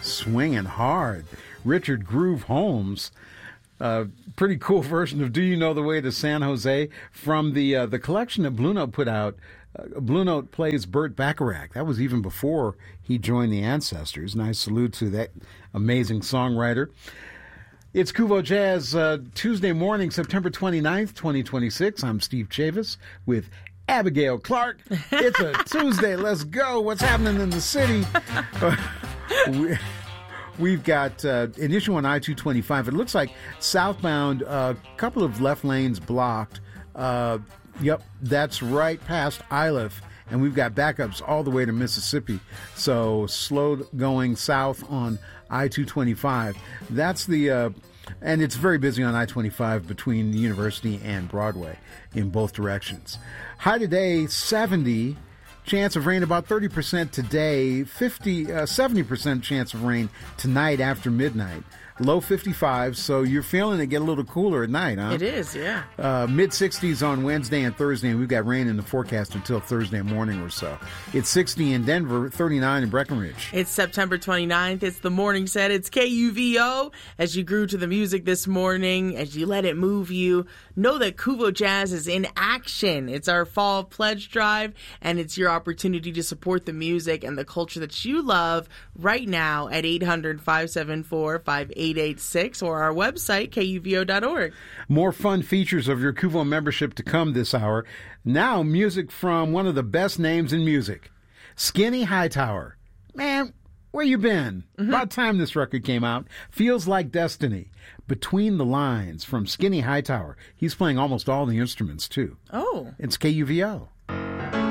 Swinging Hard. Richard Groove Holmes. Pretty cool version of Do You Know the Way to San Jose from the collection that Blue Note put out. Blue Note plays Burt Bacharach. That was even before he joined the Ancestors. Nice salute to that amazing songwriter. It's Kuvo Jazz Tuesday morning, September 29th, 2026. I'm Steve Chavis with Abigail Clark. It's a Tuesday. Let's go. What's happening in the city? We've got an issue on I-225. It looks like southbound, a couple of left lanes blocked. Yep, that's right past Iliff. And we've got backups all the way to Mississippi. So slow going south on I-225. That's the... and it's very busy on I-25 between the University and Broadway in both directions. High today, 70. Chance of rain about 30% today. 70% chance of rain tonight after midnight. Low 55, so you're feeling it get a little cooler at night, huh? It is, yeah. Mid-60s on Wednesday and Thursday, and we've got rain in the forecast until Thursday morning or so. It's 60 in Denver, 39 in Breckenridge. It's September 29th. It's the morning set. It's KUVO. As you grew to the music this morning, as you let it move you, know that Kuvo Jazz is in action. It's our fall pledge drive, and it's your opportunity to support the music and the culture that you love right now at 800-574-5886 or our website, kuvo.org. More fun features of your Kuvo membership to come this hour. Now, music from one of the best names in music, Skinny Hightower. Man, where you been? About time this record came out. Feels Like Destiny. Between the Lines from Skinny Hightower. He's playing almost all the instruments, too. Oh. It's KUVO.